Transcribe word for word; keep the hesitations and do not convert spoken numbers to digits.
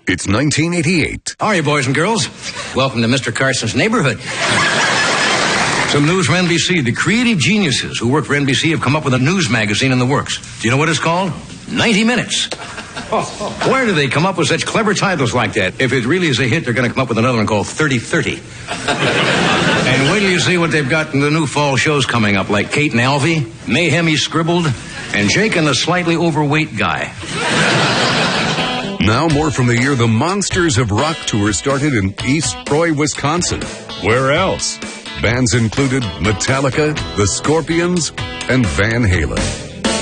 It's nineteen eighty-eight. How are you, boys and girls? Welcome to Mister Carson's neighborhood. Some news from N B C. The creative geniuses who work for N B C have come up with a news magazine in the works. Do you know what it's called? ninety minutes. Where do they come up with such clever titles like that? If it really is a hit, they're going to come up with another one called thirty thirty. And wait till you see what they've got in the new fall shows coming up, like Kate and Alfie, Mayhem He Scribbled, and Jake and the Slightly Overweight Guy. Now more from the year the Monsters of Rock tour started in East Troy, Wisconsin. Where else? Bands included Metallica, The Scorpions, and Van Halen.